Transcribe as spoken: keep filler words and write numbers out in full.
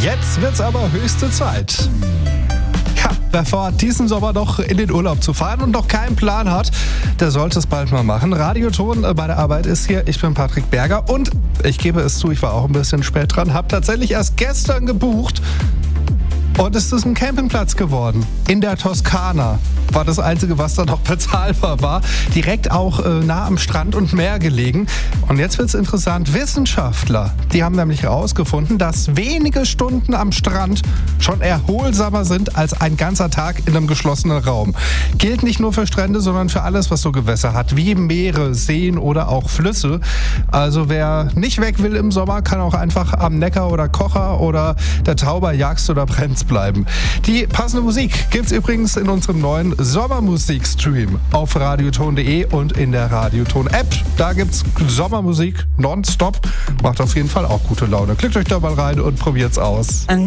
Jetzt wird's aber höchste Zeit. Ja, wer vorhat, diesen Sommer noch in den Urlaub zu fahren und noch keinen Plan hat, der sollte es bald mal machen. Radioton bei der Arbeit ist hier. Ich bin Patrick Berger und ich gebe es zu, ich war auch ein bisschen spät dran, habe tatsächlich erst gestern gebucht. Und es ist ein Campingplatz geworden. In der Toskana. War das Einzige, was da noch bezahlbar war. Direkt auch äh, nah am Strand und Meer gelegen. Und jetzt wird's interessant. Wissenschaftler, die haben nämlich herausgefunden, dass wenige Stunden am Strand schon erholsamer sind als ein ganzer Tag in einem geschlossenen Raum. Gilt nicht nur für Strände, sondern für alles, was so Gewässer hat, wie Meere, Seen oder auch Flüsse. Also wer nicht weg will im Sommer, kann auch einfach am Neckar oder Kocher oder der Tauber jagst oder brennt's bleiben. Die passende Musik gibt's übrigens in unserem neuen Sommermusik-Stream auf radioton punkt de und in der Radioton-App. Da gibt's Sommermusik nonstop. Macht auf jeden Fall auch gute Laune. Klickt euch da mal rein und probiert's aus.